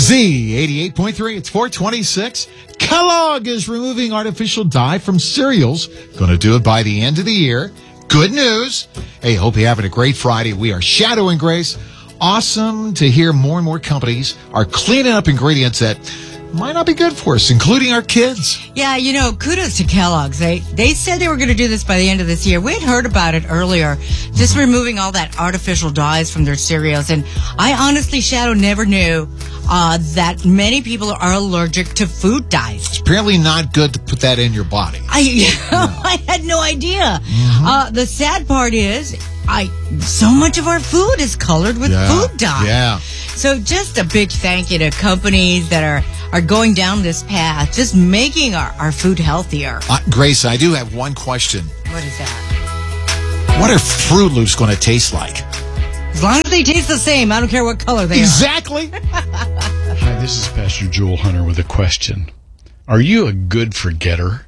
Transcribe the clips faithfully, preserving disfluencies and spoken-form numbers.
Z eighty-eight point three, it's four twenty-six. Kellogg is removing artificial dye from cereals. Going to do it by the end of the year. Good news. Hey, hope you're having a great Friday. We are Shadow and Grace. Awesome to hear more and more companies are cleaning up ingredients that might not be good for us, including our kids. Yeah, you know, kudos to Kellogg's. They they said they were going to do this by the end of this year. We had heard about it earlier, just removing all that artificial dyes from their cereals. And I honestly, Shadow, never knew uh, that many people are allergic to food dyes. It's apparently not good to put that in your body. I, no. I had no idea. Mm-hmm. Uh, the sad part is, I so much of our food is colored with yeah. food dye. Yeah. So just a big thank you to companies that are, are going down this path, just making our, our food healthier. Uh, Grace, I do have one question. What is that? What are Fruit Loops going to taste like? As long as they taste the same, I don't care what color they exactly. are. Exactly. Hi, this is Pastor Joel Hunter with a question. Are you a good forgetter?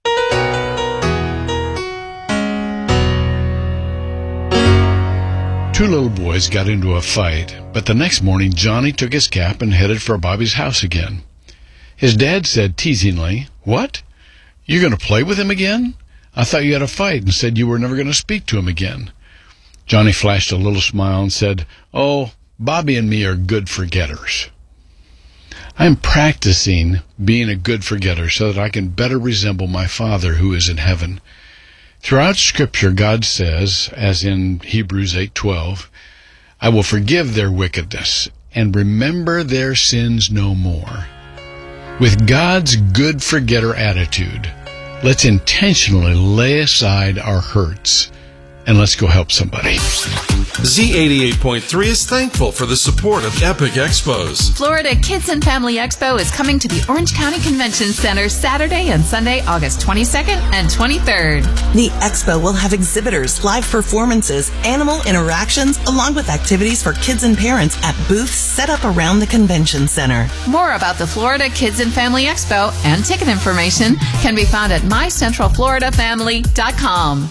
Two little boys got into a fight, but the next morning Johnny took his cap and headed for Bobby's house again. His dad said teasingly, "What? You're going to play with him again? I thought you had a fight and said you were never going to speak to him again." Johnny flashed a little smile and said, "Oh, Bobby and me are good forgetters." I'm practicing being a good forgetter so that I can better resemble my Father who is in heaven. Throughout Scripture, God says, as in Hebrews eight twelve, "I will forgive their wickedness and remember their sins no more." With God's good forgetter attitude, let's intentionally lay aside our hurts and let's go help somebody. Z eighty-eight point three is thankful for the support of Epic Expos. Florida Kids and Family Expo is coming to the Orange County Convention Center Saturday and Sunday, August twenty-second and twenty-third. The expo will have exhibitors, live performances, animal interactions, along with activities for kids and parents at booths set up around the convention center. More about the Florida Kids and Family Expo and ticket information can be found at my central florida family dot com.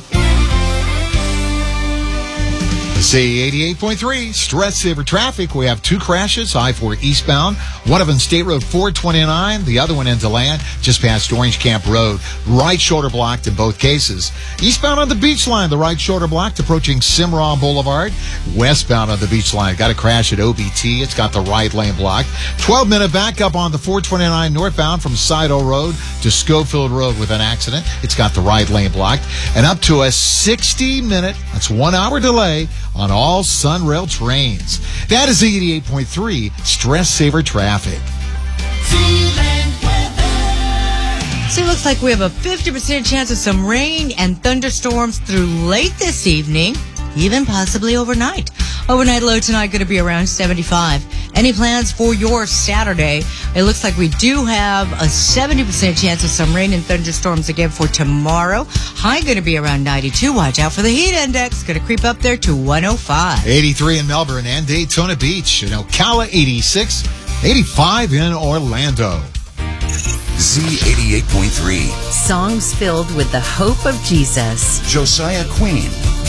Z eighty-eight point three, Stress Saver Traffic. We have two crashes, I four eastbound. One of them State Road four twenty-nine. The other one in DeLand, just past Orange Camp Road. Right shoulder blocked in both cases. Eastbound on the Beach Line, the right shoulder blocked approaching Cimarron Boulevard. Westbound on the Beach Line, got a crash at O B T. It's got the right lane blocked. twelve minute backup on the four twenty-nine northbound from Sidle Road to Schofield Road with an accident. It's got the right lane blocked. And up to a sixty minute, that's one hour delay on all Sunrail trains. That is eighty-eight point three Stress Saver Traffic. So it looks like we have a fifty percent chance of some rain and thunderstorms through late this evening, even possibly overnight. Overnight low tonight going to be around seventy-five. Any plans for your Saturday? It looks like we do have a seventy percent chance of some rain and thunderstorms again for tomorrow. High going to be around ninety-two. Watch out for the heat index. Going to creep up there to one oh five. eighty-three in Melbourne and Daytona Beach. In Ocala, eighty-six. eighty-five in Orlando. Z eighty-eight point three. Songs filled with the hope of Jesus. Josiah Queen.